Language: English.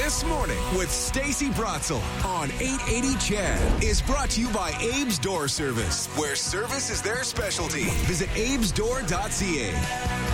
This Morning with Stacey Bratzel on 880 Chad is brought to you by Abe's Door Service, where service is their specialty. Visit abesdoor.ca.